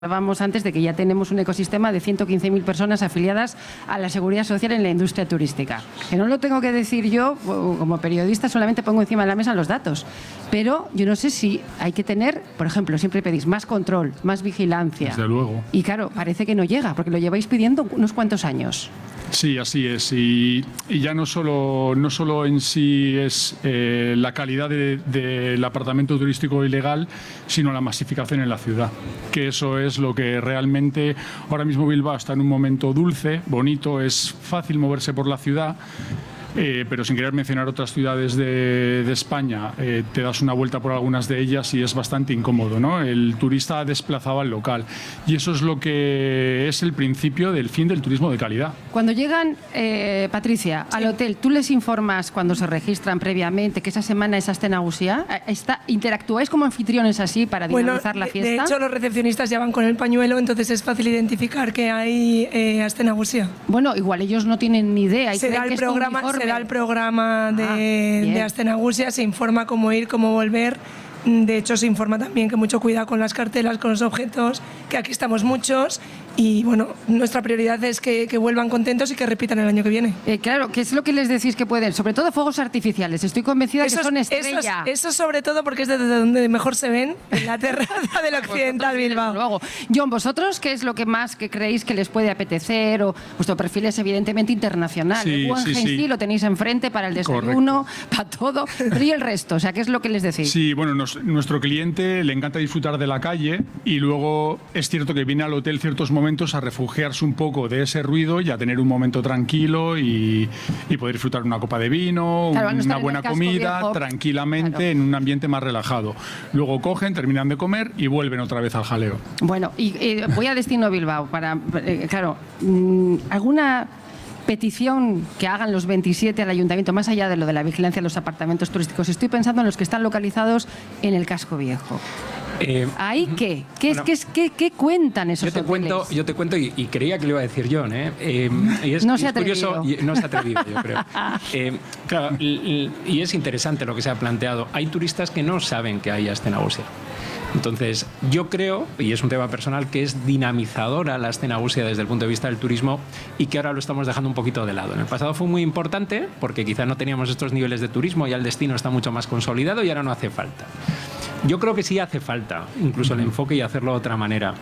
Hablábamos antes de que ya tenemos un ecosistema de 115.000 personas afiliadas a la Seguridad Social en la industria turística. Que no lo tengo que decir yo, como periodista solamente pongo encima de la mesa los datos. Pero yo no sé si hay que tener, por ejemplo, siempre pedís más control, más vigilancia. Desde luego. Y claro, parece que no llega, porque lo lleváis pidiendo unos cuantos años. Sí, así es. Y ya no solo en sí es la calidad del apartamento turístico ilegal, sino la masificación en la ciudad. Que eso es lo que realmente ahora mismo Bilbao está en un momento dulce, bonito, es fácil moverse por la ciudad. Pero sin querer mencionar otras ciudades de España, te das una vuelta por algunas de ellas y es bastante incómodo, ¿no? El turista ha desplazado al local y eso es lo que es el principio del fin del turismo de calidad. Cuando llegan, Patricia, al hotel, ¿tú les informas cuando se registran previamente que esa semana es Aste Nagusia? ¿Interactúáis como anfitriones así para dinamizar la fiesta? De hecho, los recepcionistas ya van con el pañuelo, entonces es fácil identificar que hay Aste Nagusia. Bueno, igual ellos no tienen ni idea. Se da el programa de Aste Nagusia, se informa cómo ir, cómo volver. De hecho, se informa también que mucho cuidado con las cartelas, con los objetos, que aquí estamos muchos y bueno, nuestra prioridad es que vuelvan contentos y que repitan el año que viene. Claro, ¿qué es lo que les decís que pueden? Sobre todo fuegos artificiales, estoy convencida que son estrella. Eso sobre todo porque es desde donde mejor se ven, en la terraza del Occidental Bilbao. Luego, John, ¿vosotros qué es lo que más que creéis que les puede apetecer? O vuestro perfil es evidentemente internacional. Sí, sí, lo tenéis enfrente para el desayuno, para todo, pero ¿y el resto? O sea, ¿qué es lo que les decís? Sí, bueno, nuestro cliente le encanta disfrutar de la calle y luego es cierto que viene al hotel ciertos momentos a refugiarse un poco de ese ruido y a tener un momento tranquilo y poder disfrutar una copa de vino, una buena comida, viejo, tranquilamente, en un ambiente más relajado. Luego cogen, terminan de comer y vuelven otra vez al jaleo. Bueno, y voy a Destino Bilbao para, ¿alguna petición que hagan los 27 al ayuntamiento, más allá de lo de la vigilancia de los apartamentos turísticos? Estoy pensando en los que están localizados en el casco viejo. ¿Ahí qué? ¿Qué cuentan esos hoteles? Yo te cuento y creía que lo iba a decir John. No se ha atrevido. Curioso, no se ha atrevido, yo creo. Claro, y es interesante lo que se ha planteado. Hay turistas que no saben que hay Aste Nagusia. Entonces, yo creo, y es un tema personal, que es dinamizadora la Aste Nagusia desde el punto de vista del turismo y que ahora lo estamos dejando un poquito de lado. En el pasado fue muy importante porque quizá no teníamos estos niveles de turismo, ya el destino está mucho más consolidado y ahora no hace falta. Yo creo que sí hace falta, incluso el enfoque y hacerlo de otra manera.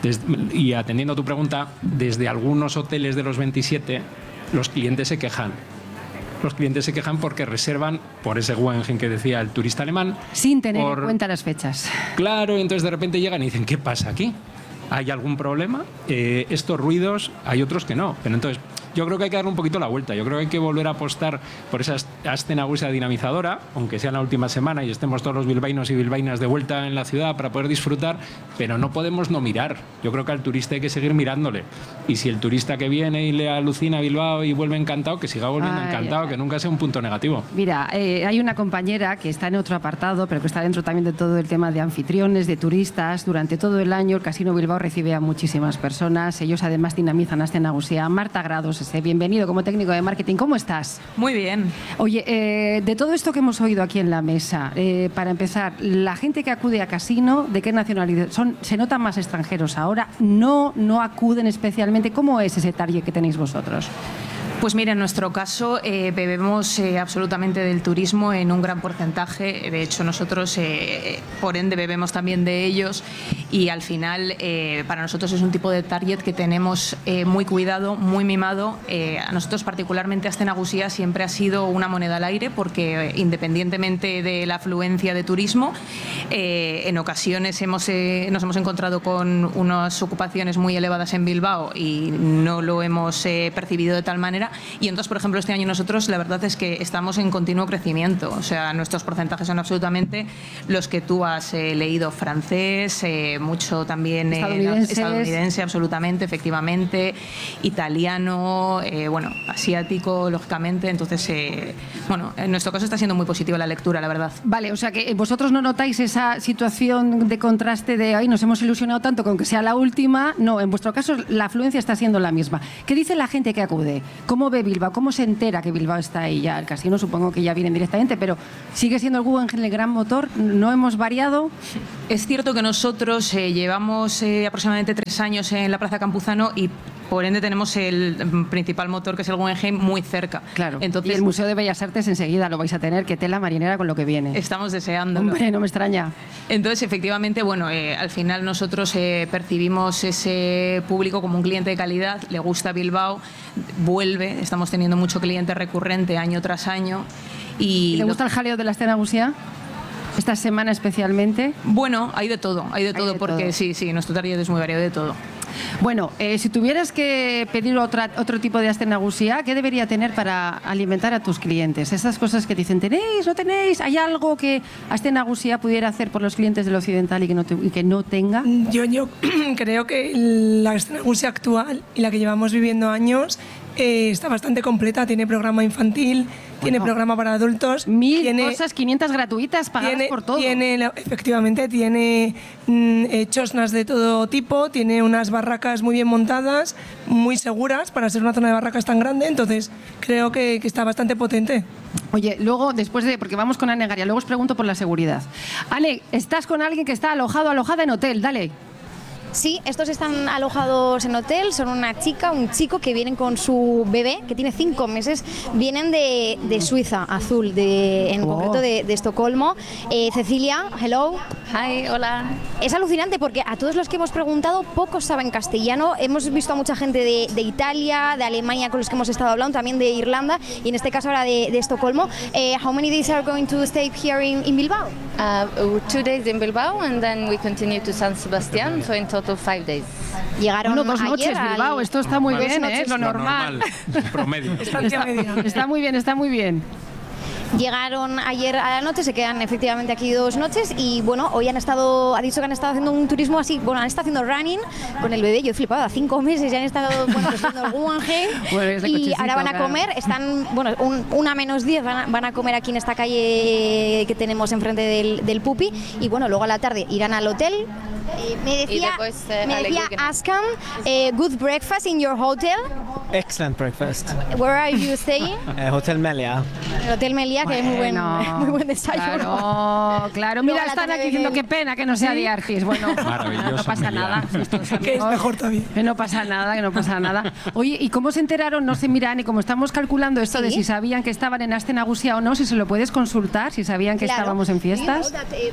Y atendiendo a tu pregunta, desde algunos hoteles de los 27, los clientes se quejan. Los clientes se quejan porque reservan por ese Guggenheim que decía el turista alemán. Sin tener en cuenta las fechas. Claro, y entonces de repente llegan y dicen, ¿qué pasa aquí? ¿Hay algún problema? Estos ruidos, hay otros que no. Pero entonces, yo creo que hay que darle un poquito la vuelta. Yo creo que hay que volver a apostar por esa Aste Nagusia dinamizadora, aunque sea en la última semana y estemos todos los bilbaínos y bilbaínas de vuelta en la ciudad para poder disfrutar, pero no podemos no mirar. Yo creo que al turista hay que seguir mirándole. Y si el turista que viene y le alucina a Bilbao y vuelve encantado, que siga volviendo encantado, que nunca sea un punto negativo. Mira, hay una compañera que está en otro apartado, pero que está dentro también de todo el tema de anfitriones, de turistas. Durante todo el año el Casino Bilbao recibe a muchísimas personas. Ellos además dinamizan Aste Nagusia. Marta Grados, bienvenido como técnico de marketing. ¿Cómo estás? Muy bien. Oye, de todo esto que hemos oído aquí en la mesa, para empezar, la gente que acude a casino, ¿de qué nacionalidad son? ¿Se notan más extranjeros ahora? ¿No acuden especialmente? ¿Cómo es ese target que tenéis vosotros? Pues mira, en nuestro caso bebemos absolutamente del turismo en un gran porcentaje. De hecho, nosotros, por ende, bebemos también de ellos y al final para nosotros es un tipo de target que tenemos muy cuidado, muy mimado. A nosotros particularmente Aste Nagusia siempre ha sido una moneda al aire porque independientemente de la afluencia de turismo, en ocasiones nos hemos encontrado con unas ocupaciones muy elevadas en Bilbao y no lo hemos percibido de tal manera. Y entonces, por ejemplo, este año nosotros la verdad es que estamos en continuo crecimiento. O sea, nuestros porcentajes son absolutamente los que tú has leído: francés, mucho también estadounidense, absolutamente, efectivamente, italiano, asiático, lógicamente. Entonces, en nuestro caso está siendo muy positiva la lectura, la verdad. Vale, o sea que vosotros no notáis esa situación de contraste de ay, nos hemos ilusionado tanto con que sea la última. No, en vuestro caso la afluencia está siendo la misma. ¿Qué dice la gente que acude? ¿Cómo ve Bilbao? ¿Cómo se entera que Bilbao está ahí? Ya el casino supongo que ya vienen directamente, pero ¿sigue siendo el Guggenheim el gran motor? ¿No hemos variado? Es cierto que nosotros llevamos aproximadamente 3 años en la Plaza Campuzano y por ende tenemos el principal motor, que es el Guggenheim, muy cerca. Claro. Entonces, y el Museo de Bellas Artes enseguida lo vais a tener, que tela marinera con lo que viene. Estamos deseándolo. Hombre, no me extraña. Entonces, efectivamente, bueno, al final nosotros percibimos ese público como un cliente de calidad, le gusta Bilbao, vuelve, estamos teniendo mucho cliente recurrente año tras año. ¿Y le gusta el jaleo de la escena Gusia? Esta semana especialmente. Bueno, hay de todo porque sí, nuestro target es muy variado de todo. Bueno, si tuvieras que pedir otro tipo de Aste Nagusia, ¿qué debería tener para alimentar a tus clientes? Esas cosas que te dicen, ¿tenéis? ¿No tenéis? ¿Hay algo que Aste Nagusia pudiera hacer por los clientes del occidental y que no tenga? Yo creo que la Aste Nagusia actual y la que llevamos viviendo años está bastante completa. Tiene programa infantil, tiene programa para adultos. 1000 cosas, 500 gratuitas, pagadas por todo. Efectivamente, tiene chosnas de todo tipo, tiene unas barracas muy bien montadas, muy seguras para ser una zona de barracas tan grande, entonces creo que está bastante potente. Oye, luego, porque vamos con Ane Garia, luego os pregunto por la seguridad. Ane, estás con alguien que está alojada en hotel, dale. Sí, estos están alojados en hotel, son una chica, un chico que vienen con su bebé, que tiene 5 meses, vienen de Suiza, Azul, en concreto de Estocolmo. Cecilia, hello. Hi, hola. Es alucinante porque a todos los que hemos preguntado, pocos saben castellano. Hemos visto a mucha gente de Italia, de Alemania con los que hemos estado hablando, también de Irlanda y en este caso ahora de Estocolmo. How many days are going to stay here in Bilbao? 2 days in Bilbao and then we continue to San Sebastián, so in total 5 days. Llegaron 2 noches, Bilbao, esto está muy bien, es lo normal. Promedio. Está muy bien, está muy bien. Llegaron ayer a la noche, se quedan efectivamente aquí 2 noches y bueno, hoy ha dicho que han estado haciendo un turismo así, bueno, han estado haciendo running con el bebé, yo he flipado, 5 meses y han estado, haciendo el Guggenheim y ahora van a comer, están, una menos 10 van a comer aquí en esta calle que tenemos enfrente del Pupi y bueno, luego a la tarde irán al hotel. Me decía Askan, good breakfast in your hotel. Excellent breakfast. Where are you staying? Hotel Melia. El Hotel Melia, que es muy buen desayuno. Claro. Mira, están aquí diciendo qué pena que no sea de Artis. Bueno, no pasa nada. Que es mejor también. Que no pasa nada. Oye, ¿y cómo se enteraron? No sé, mira, y como estamos calculando esto de si sabían que estaban en Aste Nagusia o no, si se lo puedes consultar, si sabían que estábamos en fiestas.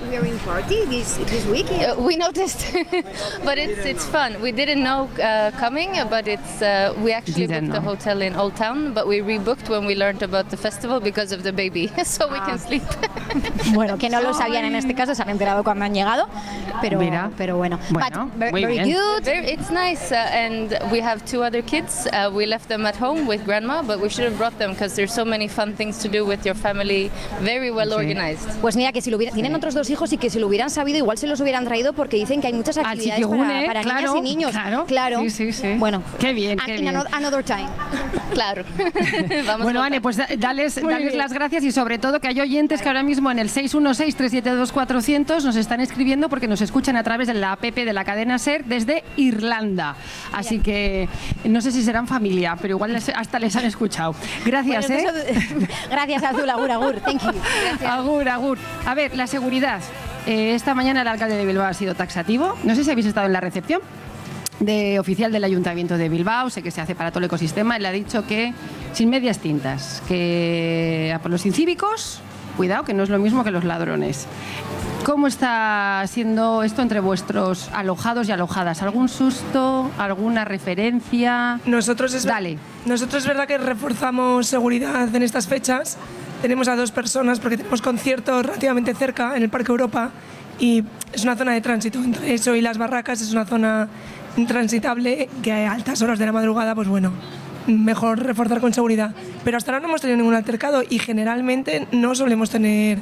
We noticed, but it's fun. We didn't know coming, but we actually booked the hotel in Old Town, but we rebooked when we learned about the festival because of the baby, so we can sleep. Bueno, que no lo sabían en este caso, se han enterado cuando han llegado, pero bueno. Very good. It's nice, and we have 2 other kids. We left them at home with grandma, but we should have brought them because there's so many fun things to do with your family. Very well organized. Pues mira, que si tienen otros 2 hijos y que si lo hubieran sabido, igual se los hubieran traído porque dicen que hay muchas actividades para niñas y niños. Claro. Sí. Bueno, qué bien. Another time. Claro. Bueno, Ane, pues dales las gracias y sobre todo que hay oyentes que ahora mismo en el 616-372-400 nos están escribiendo porque nos escuchan a través de la app de la cadena SER desde Irlanda. Así que no sé si serán familia, pero igual hasta les han escuchado. Gracias, Gracias, Azul. Agur. Thank you. Gracias. Agur. A ver, la seguridad. Esta mañana el alcalde de Bilbao ha sido taxativo. No sé si habéis estado en la recepción oficial del Ayuntamiento de Bilbao, sé que se hace para todo el ecosistema, él ha dicho que sin medias tintas, que por los incívicos, cuidado, que no es lo mismo que los ladrones. ¿Cómo está siendo esto entre vuestros alojados y alojadas? ¿Algún susto? ¿Alguna referencia? Nosotros es verdad que reforzamos seguridad en estas fechas. Tenemos a 2 personas porque tenemos conciertos relativamente cerca en el Parque Europa y es una zona de tránsito. Entre eso y las barracas es una zona intransitable que a altas horas de la madrugada, pues bueno, mejor reforzar con seguridad. Pero hasta ahora no hemos tenido ningún altercado y generalmente no solemos tener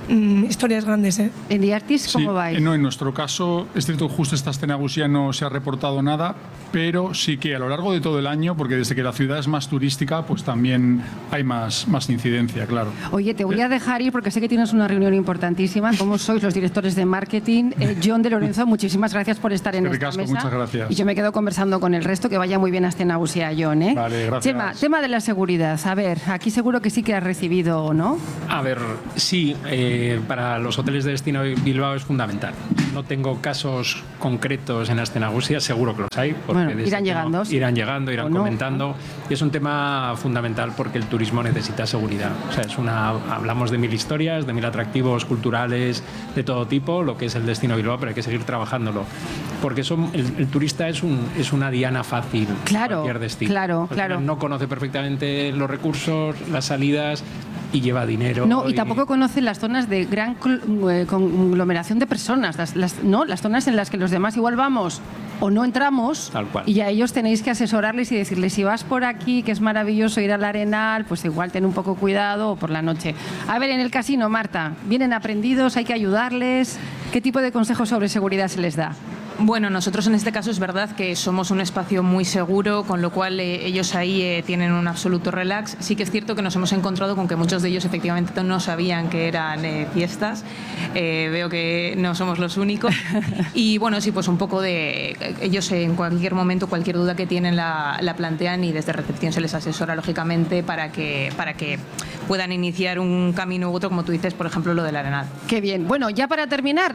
historias grandes. ¿En The Artist cómo vais? No, en nuestro caso, es cierto, justo esta Aste Nagusia no se ha reportado nada, pero sí que a lo largo de todo el año, porque desde que la ciudad es más turística, pues también hay más incidencia, claro. Oye, te voy a dejar ir porque sé que tienes una reunión importantísima. ¿Cómo sois los directores de marketing? John de Lorenzo, muchísimas gracias por estar en esta mesa. Muchas gracias. Y yo me quedo conversando con el resto, que vaya muy bien Aste Nagusia, John. Vale, gracias. Tema de la seguridad. A ver, aquí seguro que sí que has recibido, ¿no? A ver, sí, para los hoteles de destino Bilbao es fundamental. No tengo casos concretos en Aste Nagusia, seguro que los hay. Porque bueno, irán llegando. Irán comentando. Y es un tema fundamental porque el turismo necesita seguridad. O sea, hablamos de 1000 historias, de 1000 atractivos culturales de todo tipo, lo que es el destino Bilbao, pero hay que seguir trabajándolo. Porque el turista es una diana fácil. Claro, cualquier destino. Claro. No conoce perfectamente los recursos, las salidas y lleva dinero. No, y tampoco conoce las zonas de gran conglomeración de personas, las zonas en las que los demás igual vamos o no entramos. Tal cual. Y a ellos tenéis que asesorarles y decirles, si vas por aquí, que es maravilloso ir al Arenal, pues igual ten un poco cuidado, o por la noche. A ver, en el casino, Marta, ¿vienen aprendidos? ¿Hay que ayudarles? ¿Qué tipo de consejos sobre seguridad se les da? Bueno, nosotros en este caso es verdad que somos un espacio muy seguro, con lo cual ellos ahí tienen un absoluto relax. Sí que es cierto que nos hemos encontrado con que muchos de ellos efectivamente no sabían que eran fiestas. Veo que no somos los únicos. Y bueno, sí, pues un poco de... Ellos en cualquier momento, cualquier duda que tienen la plantean y desde recepción se les asesora, lógicamente, para que puedan iniciar un camino u otro, como tú dices, por ejemplo, lo del Arenal. Qué bien. Bueno, ya para terminar,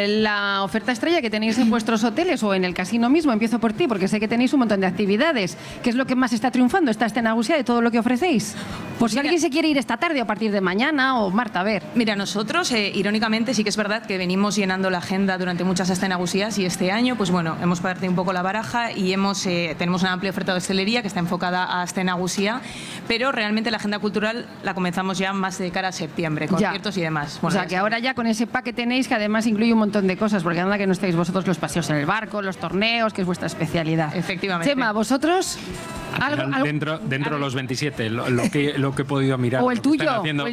la oferta estrella que tenéis en vuestros hoteles o en el casino mismo, empiezo por ti, porque sé que tenéis un montón de actividades. ¿Qué es lo que más está triunfando esta Aste Nagusia de todo lo que ofrecéis? Por si alguien se quiere ir esta tarde o a partir de mañana, o Marta, a ver. Mira, nosotros, irónicamente, sí que es verdad que venimos llenando la agenda durante muchas Aste Nagusias y este año, pues bueno, hemos partido un poco la baraja y tenemos una amplia oferta de hostelería que está enfocada a Aste Nagusia, pero realmente la agenda cultural la comenzamos ya más de cara a septiembre, conciertos y demás. Bueno, o sea, que ahora ya con ese pack que tenéis, que además incluye un montón de cosas, porque anda que no estáis vosotros los paseos en el barco, los torneos, que es vuestra especialidad. Efectivamente. Chema, ¿vosotros? Dentro de los 27, lo que he podido mirar. O el tuyo.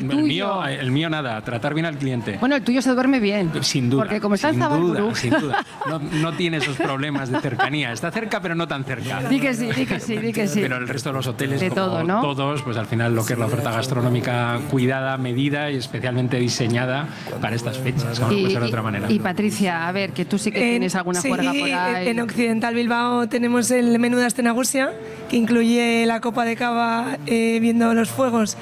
El mío nada, tratar bien al cliente. Bueno, el tuyo se duerme bien. Sin duda. Porque como está en Zabalburu. Sin duda. No tiene esos problemas de cercanía. Está cerca, pero no tan cerca. Di que sí. Pero el resto de los hoteles, de todo, ¿no? Todos, pues al final lo que es la oferta gastronómica cuidada, medida y especialmente diseñada para estas fechas, como no puede ser de otra manera. Y Patricia, a ver, que tú sí que tienes alguna juerga por ahí. En Occidental Bilbao tenemos el menú de Aste Nagusia, que incluye la copa de cava viendo los fuegos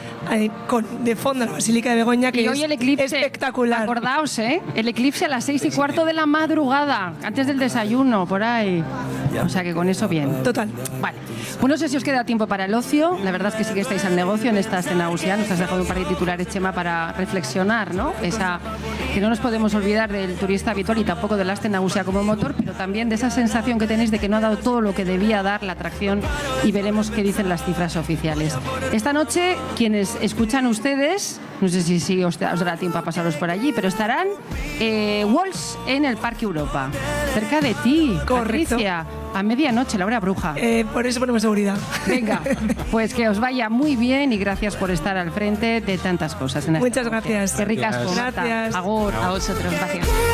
de fondo la Basílica de Begoña, que hoy el eclipse, es espectacular. Acordaos, el eclipse a las 6:15 de la madrugada, antes del desayuno, por ahí. O sea que con eso bien. Total. Vale. Pues no sé si os queda tiempo para el ocio. La verdad es que sí que estáis al negocio en esta Aste Nagusia. Nos has dejado un par de titulares, Chema, para reflexionar, ¿no? Que no nos podemos olvidar del turista habitual y tampoco de la Aste Nagusia como motor, pero también de esa sensación que tenéis de que no ha dado todo lo que debía dar la atracción, y veremos qué dicen las cifras oficiales. Esta noche, quienes escuchan ustedes, no sé si os dará tiempo a pasaros por allí, pero estarán Walls en el Parque Europa, cerca de ti, correcto. Patricia, a medianoche, la hora bruja. Por eso ponemos seguridad. Venga, pues que os vaya muy bien y gracias por estar al frente de tantas cosas. Muchas gracias. Qué ricas. Gracias. Agur. A vosotros, gracias.